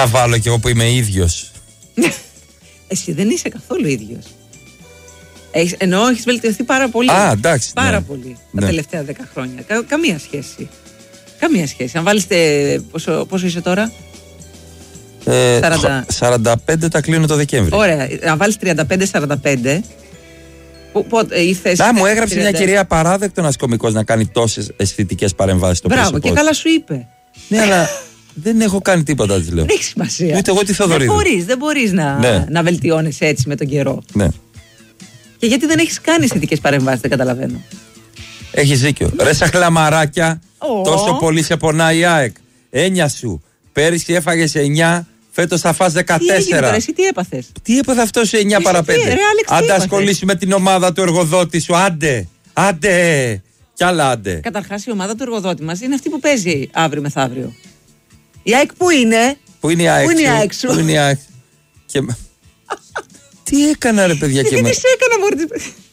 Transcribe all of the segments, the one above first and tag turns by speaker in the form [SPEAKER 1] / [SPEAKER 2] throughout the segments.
[SPEAKER 1] να βάλω κι εγώ που είμαι ίδιος.
[SPEAKER 2] Εσύ δεν είσαι καθόλου ίδιος. Ενώ έχεις βελτιωθεί πάρα πολύ.
[SPEAKER 1] Α, εντάξει.
[SPEAKER 2] Πάρα πολύ τα τελευταία 10 χρόνια. Καμία σχέση. Καμία σχέση. Αν βάλεις. Πόσο είσαι τώρα?
[SPEAKER 1] 45 τα κλείνω το Δεκέμβρη.
[SPEAKER 2] Ωραία. Αν βάλεις 35-45.
[SPEAKER 1] Μου έγραψε μια κυρία παράδεκτο ένας κωμικός να κάνει τόσες αισθητικές παρεμβάσεις στο πρόσωπό.
[SPEAKER 2] Μπράβο, και καλά σου είπε.
[SPEAKER 1] Ναι, αλλά δεν έχω κάνει τίποτα, της λέω.
[SPEAKER 2] Δεν έχει σημασία.
[SPEAKER 1] Ούτε εγώ τη Θοδωρίδου.
[SPEAKER 2] Δεν μπορείς να βελτιώνεσαι έτσι με τον καιρό.
[SPEAKER 1] Ναι.
[SPEAKER 2] Και γιατί δεν έχεις κάνει αισθητικές παρεμβάσεις, δεν καταλαβαίνω.
[SPEAKER 1] Έχεις δίκιο. Ρε σαν χλαμαράκια, τόσο πολύ σε πονάει η ΑΕΚ. Έννοια σου. Πέρυσι έφαγες 9, φέτος θα φας 14.
[SPEAKER 2] Τι έγινε τώρα, εσύ τι έπαθες?
[SPEAKER 1] Τι έπαθε αυτό σε 9 παρά 5? Άντε ασχολήσει με την ομάδα του εργοδότη σου. Άντε. Κι άλλα άντε.
[SPEAKER 2] Καταρχάς η ομάδα του εργοδότη μας είναι αυτή που παίζει αύριο μεθαύριο. Η ΑΕΚ πού είναι?
[SPEAKER 1] Πού είναι η ΑΕΚ σου? Και... Τι έκανα ρε παιδιά και
[SPEAKER 2] τι της έκανα μωρέ?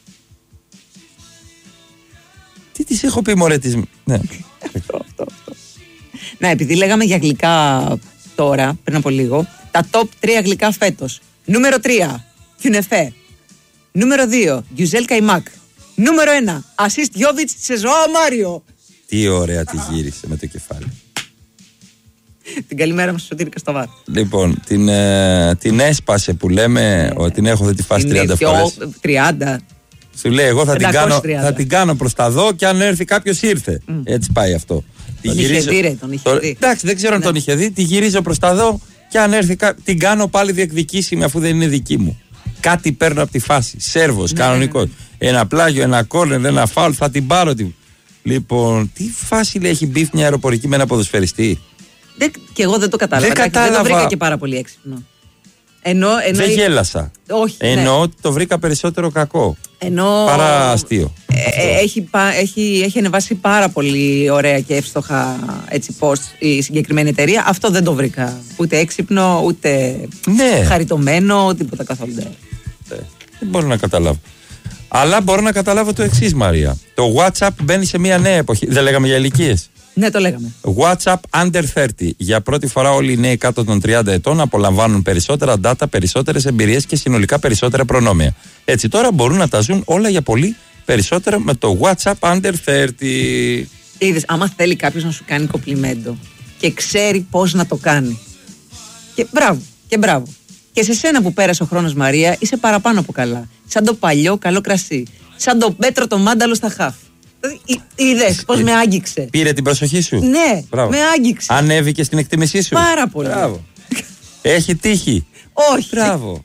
[SPEAKER 1] Τι της έχω πει μωρέ της? Ναι.
[SPEAKER 2] Αυτό. Να, επειδή λέγαμε για γλυκά τώρα, πριν από λίγο, τα top 3 γλυκά φέτος. Νούμερο 3, Κιουνεφέ. Νούμερο 2, Γκιουζέλ Καϊμάκ. Νούμερο 1, assist Γιόβιτς σε Ζωάο Μάριο.
[SPEAKER 1] Τι ωραία τη γύρισε με το κεφάλι.
[SPEAKER 2] Την καλημέρα μας στο Σωτήρη Κασταβάρ.
[SPEAKER 1] Λοιπόν, την έσπασε που λέμε, ότι την έχω, δεν τη φας 30 φορές. 30. Σου λέει, εγώ θα την κάνω προς τα δω και αν έρθει κάποιος ήρθε. Έτσι πάει αυτό.
[SPEAKER 2] Τον είχε δει.
[SPEAKER 1] Εντάξει, δεν ξέρω αν τον είχε δει. Τη γυρίζω προς τα δω και αν έρθει την κάνω πάλι διεκδικήσιμη αφού δεν είναι δική μου. Κάτι παίρνω από τη φάση. Σέρβος, κανονικός. Ένα πλάγιο, ένα κόρνερ, ένα φάουλ, θα την πάρω. Λοιπόν, τι φάση λέει, έχει μπιφ μια αεροπορική με ένα ποδοσφαιριστή?
[SPEAKER 2] Και εγώ δεν το κατάλαβα. Δεν το βρήκα και πάρα πολύ έξυπνο.
[SPEAKER 1] Δεν γέλασα.
[SPEAKER 2] Όχι.
[SPEAKER 1] Εννοώ ότι το βρήκα περισσότερο κακό. Παρά αστείο.
[SPEAKER 2] Έχει ανεβάσει πάρα πολύ ωραία και εύστοχα έτσι post η συγκεκριμένη εταιρεία. Αυτό δεν το βρήκα. Ούτε έξυπνο, ούτε χαριτωμένο, τίποτα καθόλου.
[SPEAKER 1] Δεν μπορώ να καταλάβω. Αλλά μπορώ να καταλάβω το εξής, Μαρία. Το WhatsApp μπαίνει σε μια νέα εποχή. Δεν λέγαμε για ηλικίες?
[SPEAKER 2] Ναι, το λέγαμε.
[SPEAKER 1] WhatsApp under 30. Για πρώτη φορά όλοι οι νέοι κάτω των 30 ετών απολαμβάνουν περισσότερα data, περισσότερες εμπειρίες και συνολικά περισσότερα προνόμια. Έτσι τώρα μπορούν να τα ζουν όλα για πολύ περισσότερα με το WhatsApp under 30.
[SPEAKER 2] Είδες, άμα θέλει κάποιος να σου κάνει κομπλιμέντο και ξέρει πώς να το κάνει. Και μπράβο. Και σε σένα που πέρασε ο χρόνος, Μαρία, είσαι παραπάνω από καλά. Σαν το παλιό καλό κρασί. Σαν το Πέτρο το μάνταλο στα χαφ. Είδες πώς με άγγιξε?
[SPEAKER 1] Πήρε την προσοχή σου?
[SPEAKER 2] Ναι, μπράβο. Με άγγιξε.
[SPEAKER 1] Ανέβηκε στην εκτίμησή σου?
[SPEAKER 2] Πάρα πολύ.
[SPEAKER 1] Μπράβο. Έχει τύχει?
[SPEAKER 2] Όχι.
[SPEAKER 1] Μπράβο.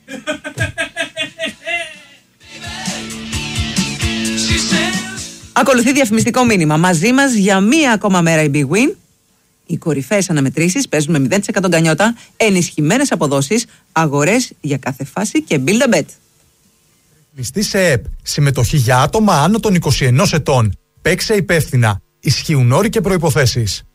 [SPEAKER 2] Ακολουθεί διαφημιστικό μήνυμα. Μαζί μας για μία ακόμα μέρα η Big Win. Οι κορυφαίες αναμετρήσεις παίζουν με 0% γκανιότα, ενισχυμένες αποδόσεις, αγορές για κάθε φάση και build a bet.
[SPEAKER 3] Μιστή σε ΕΠ. Συμμετοχή για άτομα άνω των 21 ετών. Παίξε υπεύθυνα. Ισχύουν όροι και προϋποθέσεις.